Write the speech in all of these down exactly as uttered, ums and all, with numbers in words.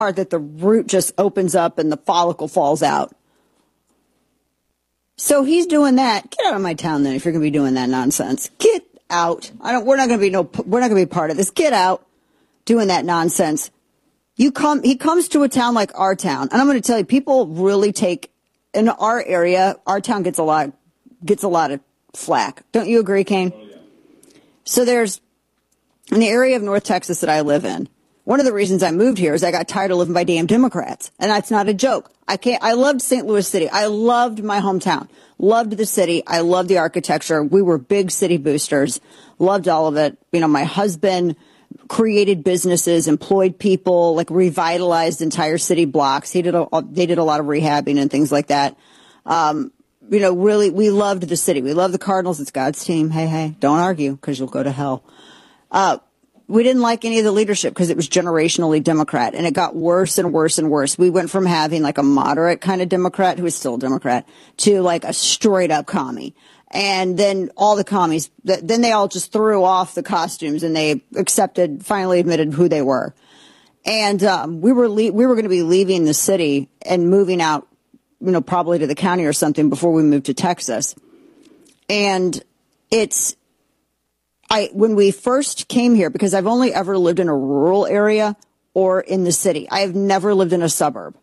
hard that the root just opens up and the follicle falls out. So he's doing that. Get out of my town then if you're going to be doing that nonsense. Get out. I don't, we're not going to be no, we're not going to be part of this. Get out doing that nonsense. You come, he comes to a town like our town. And I'm going to tell you, people really take, in our area, our town gets a lot, gets a lot of flack. Don't you agree, Kane? Oh, yeah. So there's, in the area of North Texas that I live in, one of the reasons I moved here is I got tired of living by damn Democrats. And that's not a joke. I can't, I loved Saint Louis City. I loved my hometown. Loved the city. I loved the architecture. We were big city boosters. Loved all of it. You know, my husband created businesses, employed people, like revitalized entire city blocks. He did a, they did a lot of rehabbing and things like that. Um, you know, really, we loved the city. We loved the Cardinals. It's God's team. Hey, hey, don't argue because you'll go to hell. Uh, We didn't like any of the leadership because it was generationally Democrat, and it got worse and worse and worse. We went from having like a moderate kind of Democrat, who is still a Democrat, to like a straight up commie. And then all the commies, then they all just threw off the costumes and they accepted, finally admitted who they were. And um, we were le- we were going to be leaving the city and moving out, you know, probably to the county or something before we moved to Texas. And it's. I, when we first came here, because I've only ever lived in a rural area or in the city. I have never lived in a suburb.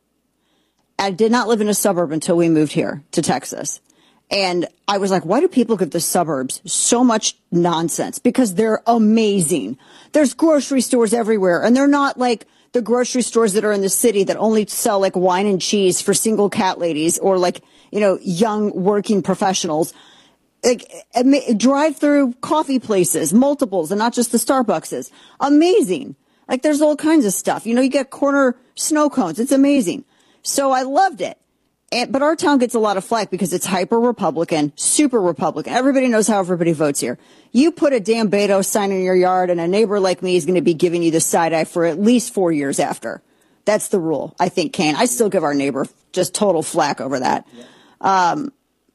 I did not live in a suburb until we moved here to Texas. And I was like, why do people give the suburbs so much nonsense? Because they're amazing. There's grocery stores everywhere. And they're not like the grocery stores that are in the city that only sell like wine and cheese for single cat ladies or like, you know, young working professionals. Like drive-through coffee places, multiples, and not just the Starbuckses. Amazing. Like there's all kinds of stuff. You know, you get corner snow cones. It's amazing. So I loved it. And, but our town gets a lot of flack because it's hyper-Republican, super Republican. Everybody knows how everybody votes here. You put a damn Beto sign in your yard and a neighbor like me is going to be giving you the side eye for at least four years after. That's the rule, I think, Kane. I still give our neighbor just total flack over that. Yeah. Um,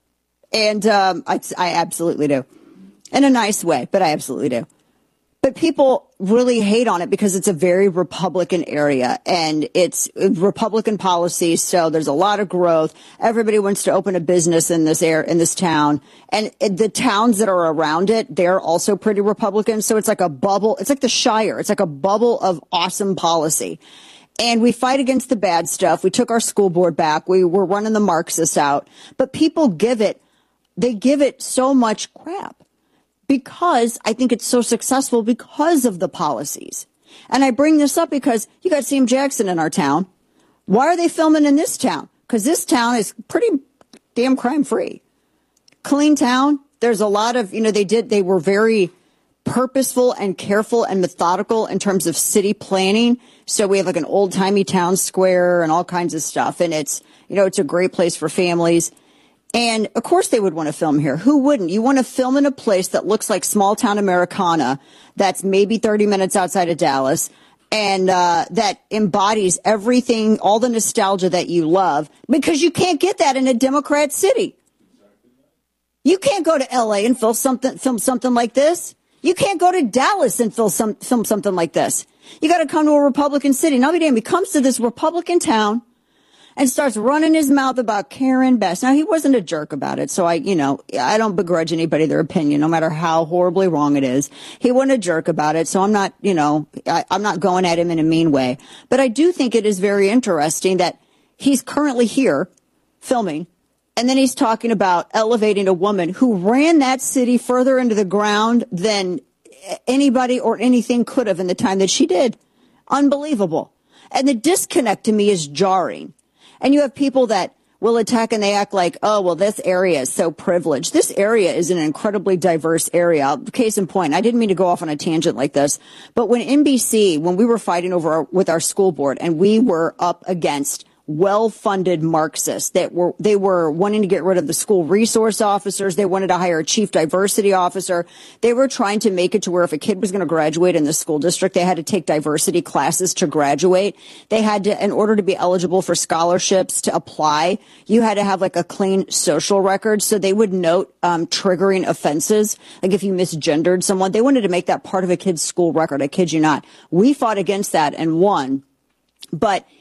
And um, I, I absolutely do. In a nice way, but I absolutely do. But people really hate on it because it's a very Republican area and it's Republican policy. So there's a lot of growth. Everybody wants to open a business in this air, in this town. And the towns that are around it, they're also pretty Republican. So it's like a bubble. It's like the Shire. It's like a bubble of awesome policy. And we fight against the bad stuff. We took our school board back. We were running the Marxists out. But people give it. They give it so much crap because I think it's so successful because of the policies. And I bring this up because you got Sam Jackson in our town. Why are they filming in this town? Because this town is pretty damn crime free. Clean town. There's a lot of, you know, they did, they were very purposeful and careful and methodical in terms of city planning. So we have like an old timey town square and all kinds of stuff. And it's, you know, it's a great place for families. And, of course, they would want to film here. Who wouldn't? You want to film in a place that looks like small-town Americana that's maybe thirty minutes outside of Dallas and uh that embodies everything, all the nostalgia that you love, because you can't get that in a Democrat city. You can't go to L A and film something, film something like this. You can't go to Dallas and film, some, film something like this. You got to come to a Republican city. Now, he comes to this Republican town and starts running his mouth about Karen Bass. Now, he wasn't a jerk about it, so I, you know, I don't begrudge anybody their opinion, no matter how horribly wrong it is. He wasn't a jerk about it, so I'm not, you know, I, I'm not going at him in a mean way. But I do think it is very interesting that he's currently here filming, and then he's talking about elevating a woman who ran that city further into the ground than anybody or anything could have in the time that she did. Unbelievable. And the disconnect to me is jarring. And you have people that will attack and they act like, oh, well, this area is so privileged. This area is an incredibly diverse area. Case in point, I didn't mean to go off on a tangent like this, but when N B C, when we were fighting over our, with our school board and we were up against well-funded Marxists that were, they were wanting to get rid of the school resource officers. They wanted to hire a chief diversity officer. They were trying to make it to where if a kid was going to graduate in the school district, they had to take diversity classes to graduate. They had to, in order to be eligible for scholarships to apply, you had to have like a clean social record. So they would note, um, triggering offenses. Like if you misgendered someone, they wanted to make that part of a kid's school record. I kid you not. We fought against that and won. But